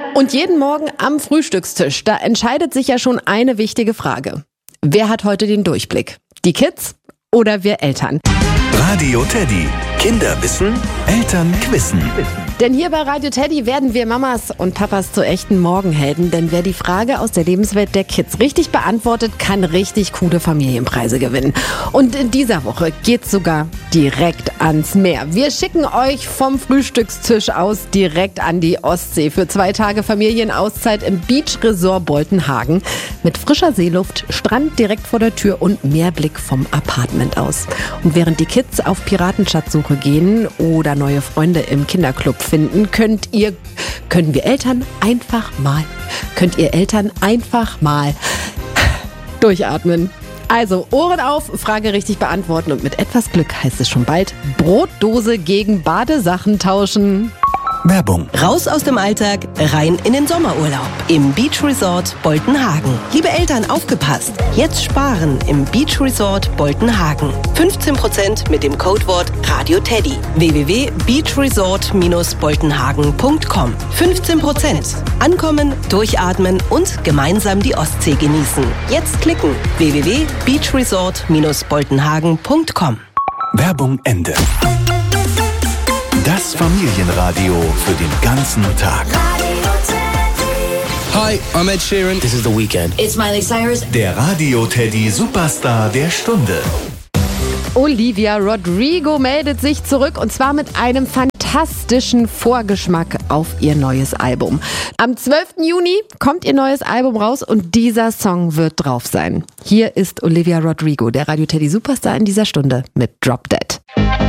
Und jeden Morgen am Frühstückstisch, da entscheidet sich ja schon eine wichtige Frage. Wer hat heute den Durchblick? Die Kids oder wir Eltern? Radio Teddy. Kinder wissen, Eltern quissen. Denn hier bei Radio Teddy werden wir Mamas und Papas zu echten Morgenhelden. Denn wer die Frage aus der Lebenswelt der Kids richtig beantwortet, kann richtig coole Familienpreise gewinnen. Und in dieser Woche geht's sogar direkt ans Meer. Wir schicken euch vom Frühstückstisch aus direkt an die Ostsee für 2 Tage Familienauszeit im Beach Resort Boltenhagen. Mit frischer Seeluft, Strand direkt vor der Tür und Meerblick vom Apartment aus. Und während die Kids auf Piratenschatzsuche gehen oder neue Freunde im Kinderclub finden, könnt ihr Eltern einfach mal durchatmen. Also Ohren auf, Frage richtig beantworten und mit etwas Glück heißt es schon bald Brotdose gegen Badesachen tauschen. Werbung. Raus aus dem Alltag, rein in den Sommerurlaub im Beach Resort Boltenhagen. Liebe Eltern, aufgepasst! Jetzt sparen im Beach Resort Boltenhagen. 15% mit dem Codewort Radio Teddy. www.beachresort-boltenhagen.com. 15%. Ankommen, durchatmen und gemeinsam die Ostsee genießen. Jetzt klicken. www.beachresort-boltenhagen.com. Werbung Ende. Das Familienradio für den ganzen Tag. Hi, I'm Ed Sheeran. This is The Weeknd. It's Miley Cyrus. Der Radio Teddy Superstar der Stunde. Olivia Rodrigo meldet sich zurück und zwar mit einem fantastischen Vorgeschmack auf ihr neues Album. Am 12. Juni kommt ihr neues Album raus und dieser Song wird drauf sein. Hier ist Olivia Rodrigo, der Radio Teddy Superstar in dieser Stunde mit Drop Dead.